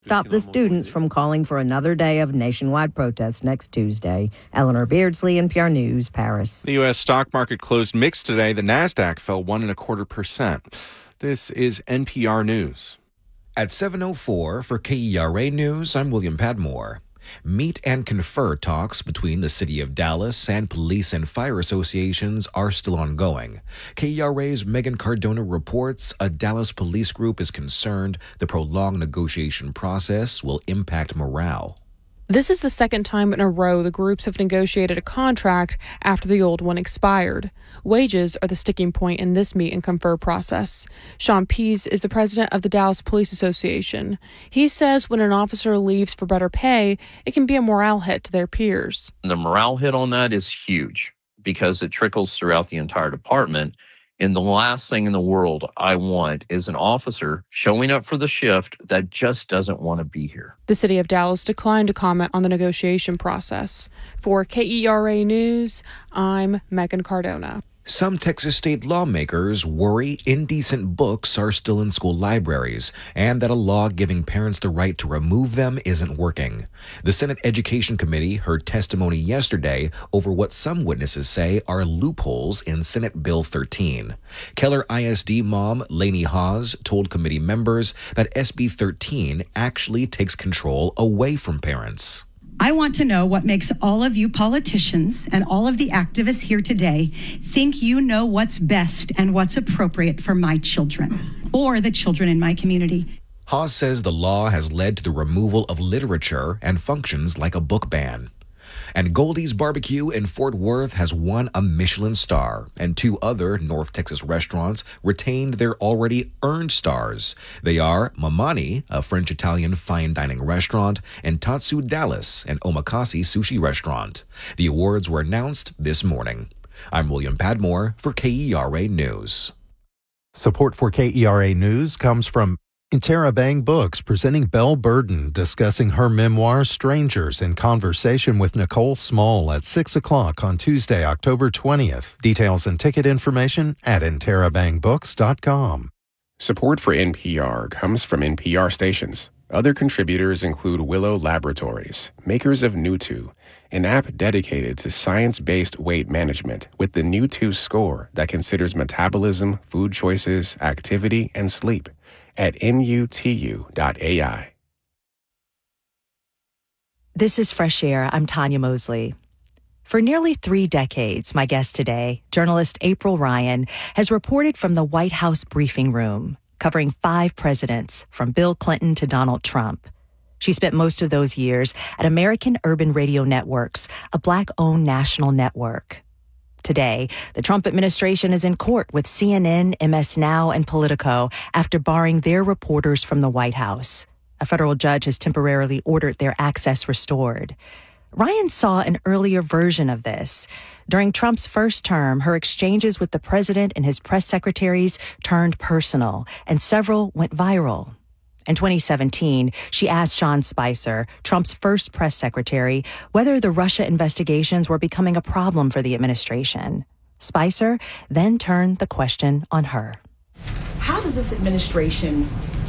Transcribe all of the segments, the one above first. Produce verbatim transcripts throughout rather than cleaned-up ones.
stop the students from calling for another day of nationwide protests next Tuesday. Eleanor Beardsley, N P R News, Paris. The U S stock market closed mixed today. The NASDAQ fell one and a quarter percent. This is N P R News. At seven oh four for K E R A News, I'm William Padmore. Meet and confer talks between the City of Dallas and police and fire associations are still ongoing. K E R A's Megan Cardona reports a Dallas police group is concerned the prolonged negotiation process will impact morale. This is the second time in a row the groups have negotiated a contract after the old one expired. Wages are the sticking point in this meet and confer process. Sean Pease is the president of the Dallas Police Association. He says when an officer leaves for better pay, it can be a morale hit to their peers. The morale hit on that is huge because it trickles throughout the entire department. And the last thing in the world I want is an officer showing up for the shift that just doesn't want to be here. The City of Dallas declined to comment on the negotiation process. For K E R A News, I'm Megan Cardona. Some Texas state lawmakers worry indecent books are still in school libraries and that a law giving parents the right to remove them isn't working. The Senate Education Committee heard testimony yesterday over what some witnesses say are loopholes in Senate Bill thirteen. Keller I S D mom Lainey Hawes told committee members that S B thirteen actually takes control away from parents. I want to know what makes all of you politicians and all of the activists here today think you know what's best and what's appropriate for my children or the children in my community. Hawes says the law has led to the removal of literature and functions like a book ban. And Goldie's Barbecue in Fort Worth has won a Michelin star, and two other North Texas restaurants retained their already earned stars. They are Mamani, a French-Italian fine dining restaurant, and Tatsu Dallas, an omakase sushi restaurant. The awards were announced this morning. I'm William Padmore for K E R A News. Support for K E R A News comes from Interabang Books, presenting Belle Burden, discussing her memoir, Strangers, in conversation with Nicole Small at six o'clock on Tuesday, October twentieth. Details and ticket information at interabang books dot com. Support for N P R comes from N P R stations. Other contributors include Willow Laboratories, makers of Nutu, an app dedicated to science-based weight management with the Nutu score that considers metabolism, food choices, activity, and sleep at nutu dot A I. This is Fresh Air. I'm Tanya Mosley. For nearly three decades, my guest today, journalist April Ryan, has reported from the White House briefing room, covering five presidents, from Bill Clinton to Donald Trump. She spent most of those years at American Urban Radio Networks, a Black-owned national network. Today, the Trump administration is in court with C N N, M S Now, and Politico after barring their reporters from the White House. A federal judge has temporarily ordered their access restored. Ryan saw an earlier version of this. During Trump's first term, her exchanges with the president and his press secretaries turned personal, and several went viral. In twenty seventeen, she asked Sean Spicer, Trump's first press secretary, whether the Russia investigations were becoming a problem for the administration. Spicer then turned the question on her. How does this administration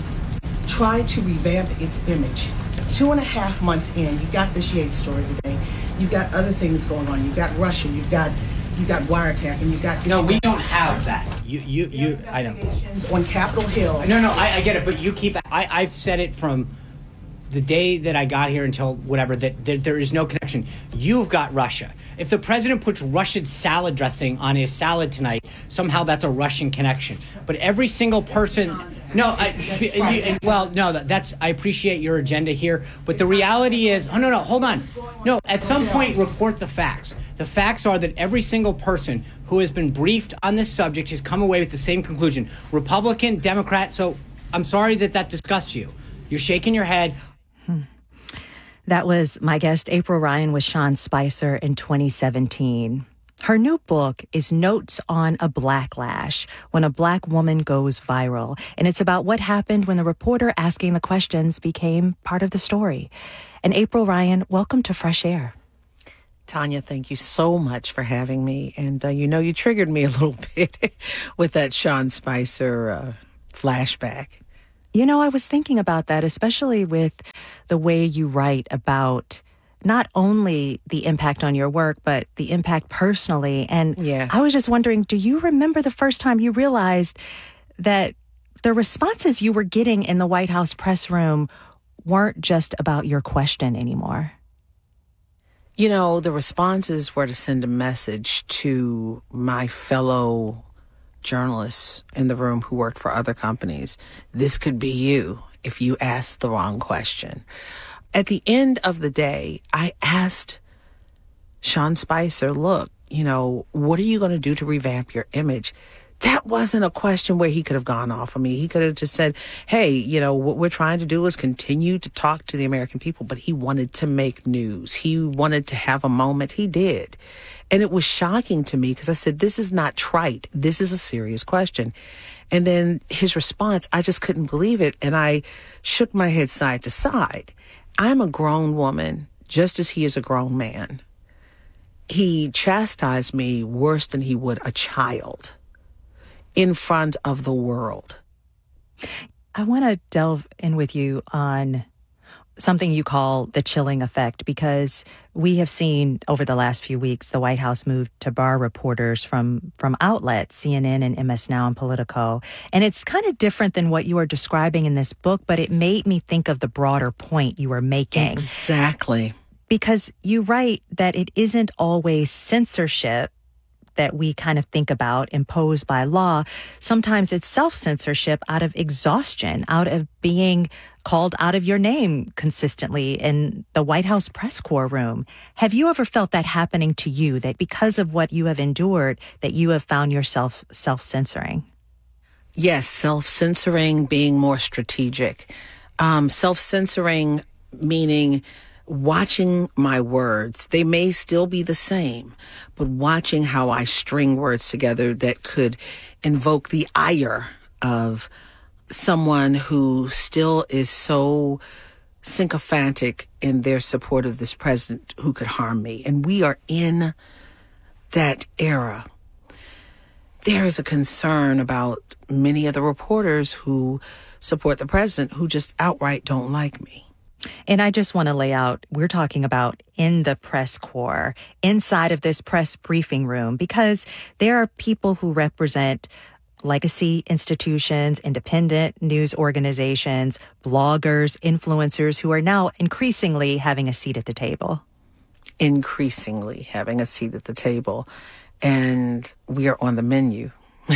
try to revamp its image? Two and a half months in, you've got this Yates story today. You've got other things going on. You've got Russia. You've got you got wiretap, and you've got. No, we don't have that. You, you, you. I know. On Capitol Hill. No, no, I, I get it, but you keep. I, I've said it from the day that I got here until whatever that, that there is no connection. You've got Russia. If the president puts Russian salad dressing on his salad tonight, somehow that's a Russian connection. But every single person. No, I, you, well, no, that's, I appreciate your agenda here, but the reality is, oh, no, no, hold on. No, at some point, report the facts. The facts are that every single person who has been briefed on this subject has come away with the same conclusion. Republican, Democrat, so I'm sorry that that disgusts you. You're shaking your head. Hmm. That was my guest, April Ryan, with Sean Spicer in twenty seventeen. Her new book is Notes on a Blacklash, When a Black Woman Goes Viral. And it's about what happened when the reporter asking the questions became part of the story. And April Ryan, welcome to Fresh Air. Tanya, thank you so much for having me. And, uh, you know, you triggered me a little bit with that Sean Spicer uh, flashback. You know, I was thinking about that, especially with the way you write about not only the impact on your work, but the impact personally. And Yes. I was just wondering, do you remember the first time you realized that the responses you were getting in the White House press room weren't just about your question anymore? You know, the responses were to send a message to my fellow journalists in the room who worked for other companies. This could be you if you asked the wrong question. At the end of the day, I asked Sean Spicer, look, you know, what are you going to do to revamp your image? That wasn't a question where he could have gone off on me. He could have just said, hey, you know, what we're trying to do is continue to talk to the American people. But he wanted to make news. He wanted to have a moment. He did. And it was shocking to me because I said, this is not trite. This is a serious question. And then his response, I just couldn't believe it. And I shook my head side to side. I'm a grown woman, just as he is a grown man. He chastised me worse than he would a child in front of the world. I want to delve in with you on something you call the chilling effect, because we have seen over the last few weeks the White House move to bar reporters from from outlets, C N N and M S Now and Politico. And it's kind of different than what you are describing in this book, but it made me think of the broader point you were making. Exactly. Because you write that it isn't always censorship that we kind of think about imposed by law. Sometimes it's self-censorship out of exhaustion, out of being called out of your name consistently in the White House press corps room. Have you ever felt that happening to you, that because of what you have endured, that you have found yourself self-censoring? Yes, self-censoring, being more strategic. Um, self-censoring meaning watching my words. They may still be the same, but watching how I string words together that could invoke the ire of someone who still is so sycophantic in their support of this president who could harm me. And we are in that era. There is a concern about many of the reporters who support the president who just outright don't like me. And I just want to lay out, we're talking about in the press corps, inside of this press briefing room, because there are people who represent legacy institutions, independent news organizations, bloggers, influencers who are now increasingly having a seat at the table. Increasingly having a seat at the table. And we are on the menu.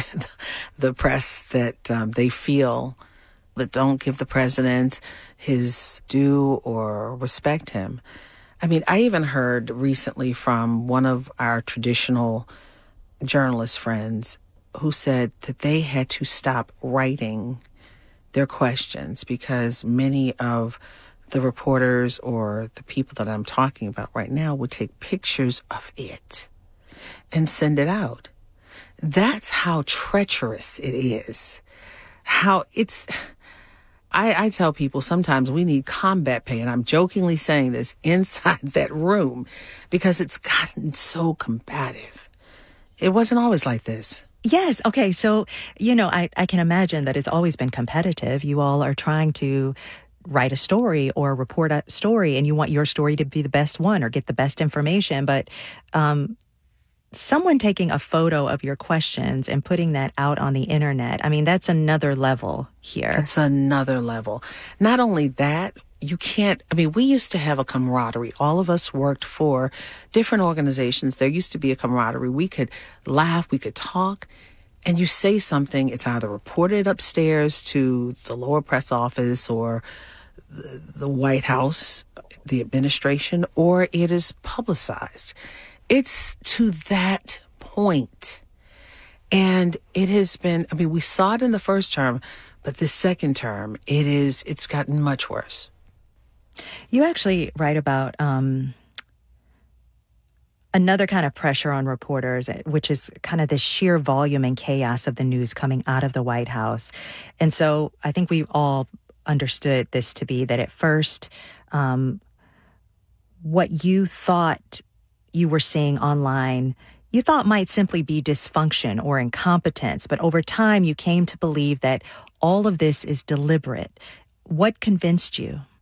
The press that um, they feel that don't give the president his due or respect him. I mean, I even heard recently from one of our traditional journalist friends who said that they had to stop writing their questions because many of the reporters or the people that I'm talking about right now would take pictures of it and send it out. That's how treacherous it is. How it's... I, I tell people sometimes we need combat pay, and I'm jokingly saying this, inside that room because it's gotten so combative. It wasn't always like this. Yes. Okay. So, you know, I, I can imagine that it's always been competitive. You all are trying to write a story or report a story, and you want your story to be the best one or get the best information. But um, someone taking a photo of your questions and putting that out on the internet, I mean, that's another level here. That's another level. Not only that, you can't, I mean, we used to have a camaraderie. All of us worked for different organizations. There used to be a camaraderie. We could laugh, we could talk, and you say something, it's either reported upstairs to the lower press office or the, the White House, the administration, or it is publicized. It's to that point. And it has been, I mean, we saw it in the first term, but the second term, it is, it's gotten much worse. You actually write about um, another kind of pressure on reporters, which is kind of the sheer volume and chaos of the news coming out of the White House. And so I think we all understood this to be that at first, um, what you thought you were seeing online, you thought might simply be dysfunction or incompetence, but over time you came to believe that all of this is deliberate. What convinced you?